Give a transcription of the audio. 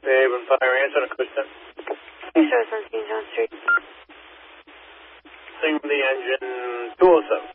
Haven Fire Answer, Kristen. Service on St. John Street. Sing the engine 207.